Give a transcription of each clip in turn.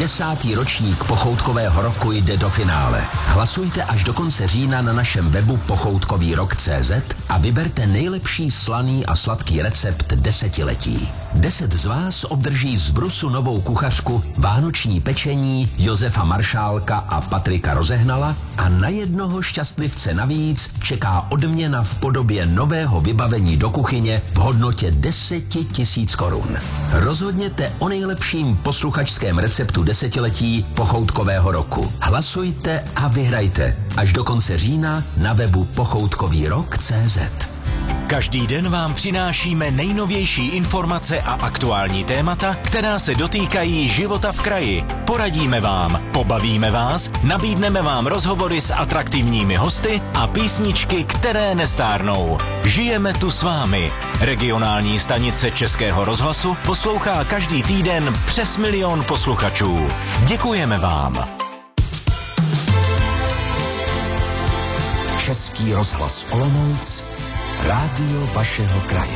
10. ročník Pochoutkového roku jde do finále. Hlasujte až do konce října na našem webu pochoutkovýrok.cz a vyberte nejlepší slaný a sladký recept desetiletí. 10 z vás obdrží z Brusu novou kuchařku, vánoční pečení Josefa Maršálka a Patrika Rozehnala a na jednoho šťastlivce navíc čeká odměna v podobě nového vybavení do kuchyně v hodnotě 10 000 korun. Rozhodněte o nejlepším posluchačském receptu desetiletí Pochoutkového roku. Hlasujte a vyhrajte až do konce října na webu pochoutkovýrok.cz. Každý den vám přinášíme nejnovější informace a aktuální témata, která se dotýkají života v kraji. Poradíme vám, pobavíme vás, nabídneme vám rozhovory s atraktivními hosty a písničky, které nestárnou. Žijeme tu s vámi. Regionální stanice Českého rozhlasu poslouchá každý týden přes 1 000 000 posluchačů. Děkujeme vám. Český rozhlas Olomouc, rádio vašeho kraje.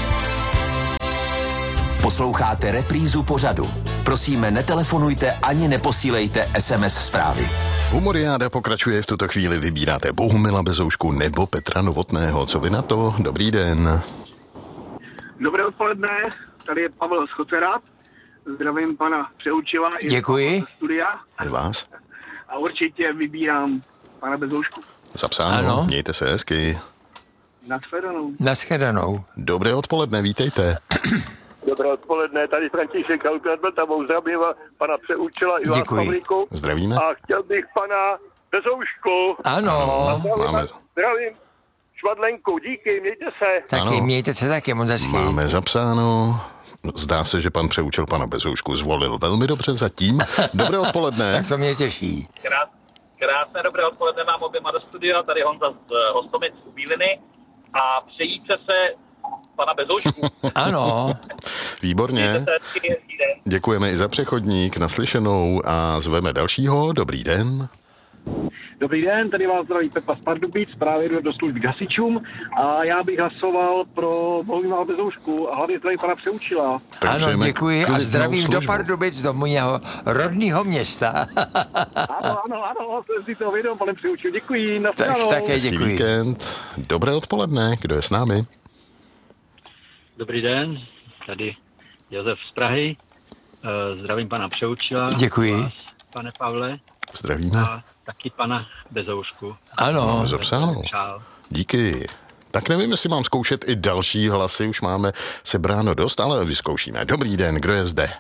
Posloucháte reprízu pořadu. Prosíme, netelefonujte ani neposílejte SMS zprávy. Humoriáda pokračuje, v tuto chvíli vybíráte Bohumila Bezoušku nebo Petra Novotného. Co vy na to? Dobrý den. Dobré odpoledne, tady je Pavel Schocerát. Zdravím pana Přeučila. Děkuji. Studia. Je vás? A určitě vybírám pana Bezoušku. Zapsáno, ano. Mějte se hezky. Naschledanou. Dobré odpoledne, vítejte. Dobré odpoledne, tady František Hautrat Vltavou, zdravím pana Přeučila i vás, Pavlíku. Zdravíme. A chtěl bych pana Bezoušku. Ano. Zdravím Švadlenku, díky, mějte se. Taky, ano. Mějte se taky, moc hezky. Máme zapsáno. Zdá se, že pan Přeučil pana Bezoušku zvolil velmi dobře zatím. Dobré odpoledne. Tak to mě těší. Krásné dobré odpoledne mám oběma do studia, tady Honza z Hostomic z Bíliny a přejíte se pana Bezoušku. Ano. Výborně. Děkujeme i za přechodník, naslyšenou a zveme dalšího. Dobrý den. Dobrý den, tady vás zdraví Pepa z Pardubic, právě jdu do služby hasičům a já bych hlasoval pro Bohumila Bezoušku a hlavně zdraví pana Přeučila. Ano, děkuji a zdravím službu. Do Pardubic, do mého rodného města. Ano, jsem si to vědom, pane Přeučil, děkuji. Tak také děkuji. Víkend. Dobré odpoledne, kdo je s námi? Dobrý den, tady Josef z Prahy, zdravím pana Přeučila. Děkuji. Vás, pane Pavle. Zdravíme. A taky pana Bezoušku. Ano. Zapsáno. Díky. Tak nevím, jestli mám zkoušet i další hlasy, už máme sebráno dost, ale vyzkoušíme. Dobrý den, kdo je zde?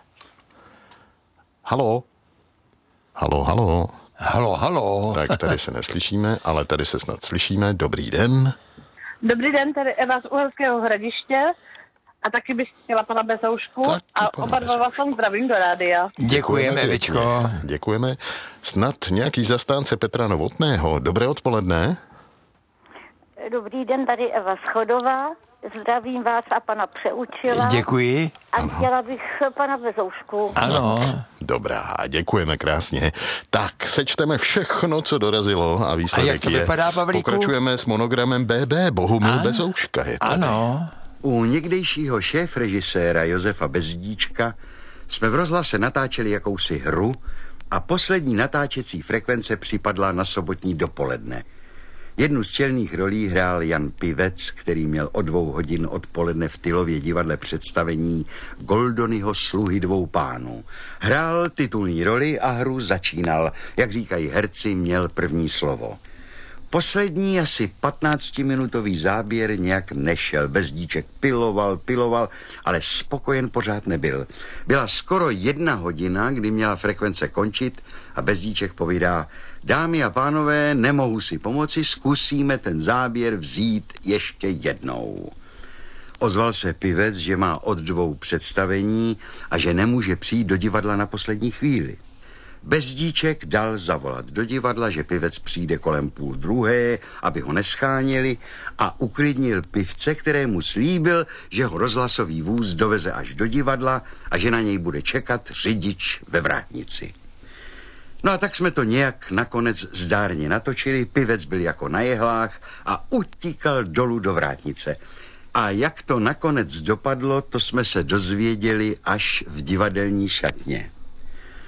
Halo? Halo. Tak tady se neslyšíme, ale tady se snad slyšíme. Dobrý den. Dobrý den, tady Eva z Uherského Hradiště a taky bych chtěla pana Bezoušku a oba dva vás zdravím do rádia. Děkujeme, Evičko. Děkujeme. Snad nějaký zastánce Petra Novotného. Dobré odpoledne. Dobrý den, tady Eva Schodová. Zdravím vás a pana Přeučila. Děkuji. A chtěla bych pana Bezoušku. Ano. Dobrá, děkujeme krásně. Tak, sečteme všechno, co dorazilo a výsledek a jak to vypadá, Pavlíku? Pokračujeme s monogramem BB, Bohumil Bezouška je tady. Ano. U někdejšího šéfrežiséra Josefa Bezdíčka jsme v rozhlase natáčeli jakousi hru a poslední natáčecí frekvence připadla na sobotní dopoledne. Jednu z čelných rolí hrál Jan Pivec, který měl o 2 hodin odpoledne v Tylově divadle představení Goldonyho Sluhy 2 pánů. Hrál titulní roli a hru začínal, jak říkají herci, měl první slovo. Poslední asi 15-minutový záběr nějak nešel. Bezdíček piloval, ale spokojen pořád nebyl. Byla skoro 1 hodina, kdy měla frekvence končit a Bezdíček povídá: dámy a pánové, nemohu si pomoci, zkusíme ten záběr vzít ještě jednou. Ozval se Pivec, že má od 2 představení a že nemůže přijít do divadla na poslední chvíli. Bezdíček dal zavolat do divadla, že Pivec přijde kolem 1:30, aby ho nescháněli, a uklidnil Pivce, kterému slíbil, že ho rozhlasový vůz doveze až do divadla a že na něj bude čekat řidič ve vrátnici. No a tak jsme to nějak nakonec zdárně natočili, Pivec byl jako na jehlách a utíkal dolů do vrátnice. A jak to nakonec dopadlo, to jsme se dozvěděli až v divadelní šatně.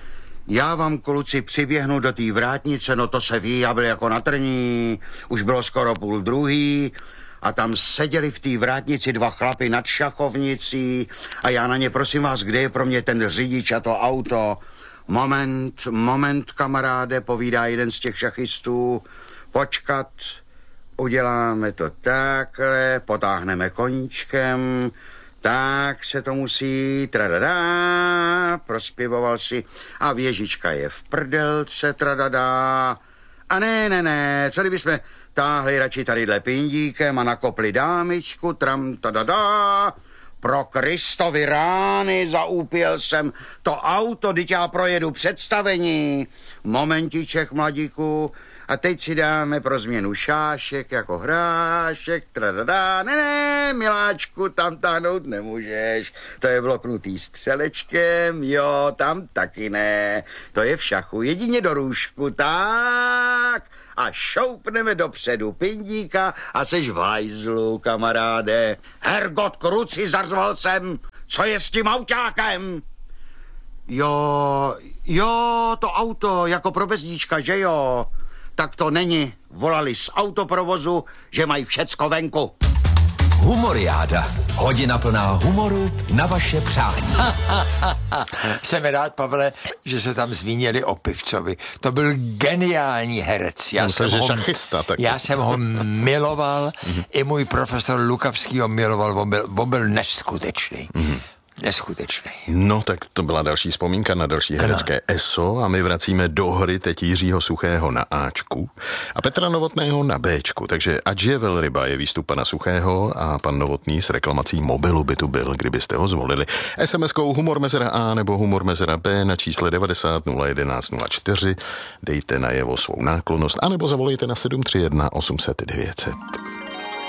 Já vám, kluci, přiběhnu do té vrátnice, no to se ví, já byl jako na trní, už bylo skoro 12:30 a tam seděli v té vrátnici 2 chlapy nad šachovnicí a já na ně, prosím vás, kde je pro mě ten řidič a to auto? Moment, kamaráde, povídá jeden z těch šachistů, počkat, uděláme to takhle, potáhneme koníčkem, tak se to musí, tradadá, prospěvoval si a věžička je v prdelce, tradadá. A ne, co kdybychom táhli radši tadyhle pindíkem a nakopli dámičku, tram, tadadá. Pro Kristovi rány, zaúpěl jsem to auto, teď já projedu představení. Momentiček, mladíku. A teď si dáme pro změnu šášek jako hrášek, tradadá. Ne, miláčku, tam táhnout nemůžeš. To je bloknutý střelečkem, jo, tam taky ne. To je v šachu, jedině do růžku, tak. A šoupneme dopředu pindíka a seš v hajzlu, kamaráde. Hergot, kruci, zařval jsem, co je s tím autákem? Jo, to auto, jako pro bezdíčka, že jo? Tak to není. Volali z autoprovozu, že mají všecko venku. Humoriáda. Hodina plná humoru na vaše přání. Jsem rád, Pavle, že se tam zmínili o Pivcovi. To byl geniální herec. Já jsem ho miloval, i můj profesor Lukavský ho miloval, on byl neskutečný. Neskutečný. No, tak to byla další vzpomínka na další herecké ESO a my vracíme do hry teď Jiřího Suchého na Ačku a Petra Novotného na Bčku. Takže ať je velryba je výstup pana Suchého a pan Novotný s reklamací mobilu by tu byl, kdybyste ho zvolili. SMS-kou humor mezera A nebo humor mezera B na čísle 90 011 04. Dejte najevo svou náklonnost anebo zavolejte na 731 800 900.